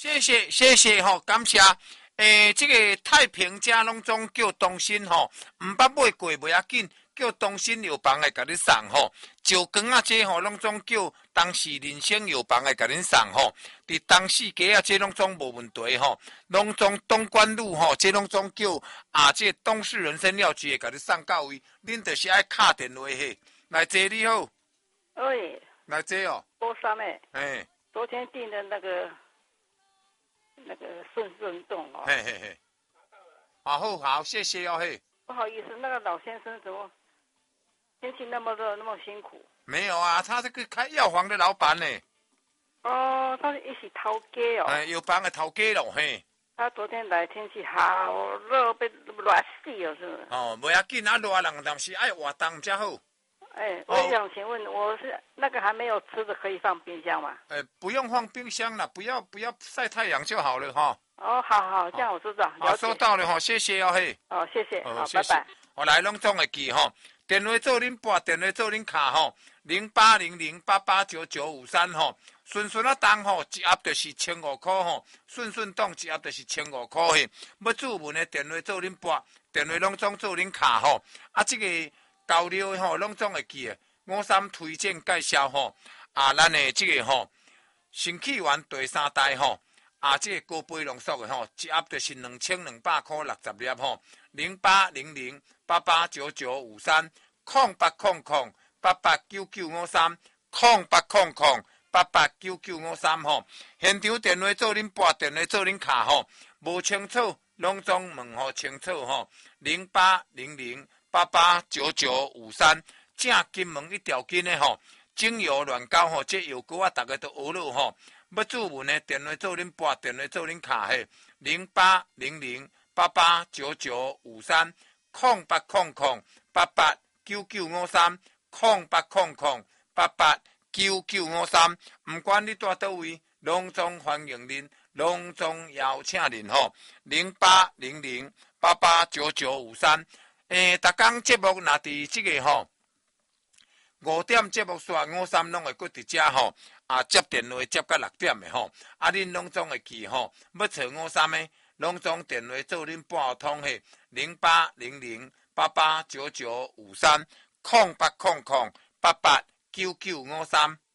谢谢吼，感谢。这个太平家拢总叫东新吼，唔捌买过袂要紧，叫东新药房来甲你送吼。石光啊，这吼拢总叫当时人生药房来甲恁送吼。伫当时街啊，这拢总无问题吼。拢总东关路吼，这拢总叫这东市人参药局会甲你送到位。恁就是爱敲电话嘿，来坐你好。 喂， 来坐哦。 波山诶。昨天订的那个顺动哦。 嘿嘿嘿。好，谢谢哦嘿。 不好意思，那个老先生怎么天气那么热，那么辛苦？ 没有啊，他这个开药房的老板呢。 哦，他是一起头家哦。 药房的头家咯嘿。 他昨天来，天气好热，被热死了，是不是？ 哦，不要紧啊，热人但是爱活动才好。 我想请问，我是那个还没有吃的，可以放冰箱吗？ 不用放冰箱了，不要晒太阳就好了哈。 好，这样我知道。 好，收到了哈，谢谢哦嘿。 谢谢，好，拜拜。 我来拢总会记吼，电话做恁拨，电话做恁卡吼，0800889953吼，顺啊动吼，一盒就是1500块吼，顺动一盒就是1500块嘿。要注文的电话做恁拨，电话拢总做恁卡吼，这个交流吼拢总会记的。53推荐介绍吼，咱的这个吼，新起源第3代吼。这个高杯浓缩的吼，一盒就是2200块60粒吼，0800889953，0800889953，0800889953吼。现场电话做恁拨，电话做恁卡吼，无清楚拢总问吼清楚吼，0800889953，正金门一条筋的吼，精油乱交吼，这药膏大家都学了吼。要注文的电话做恁拨，电话做恁卡嘿，0800889953，0800889953，不管你住倒位，拢总欢迎恁，拢总邀请恁吼，0800889953。逐工节目若伫这个吼5点节目煞53拢会搁伫遮吼。接电话接到6点的吼，恁拢总会记吼，要找53的，拢总电话做恁拨通嘿，0800889953，0800889953。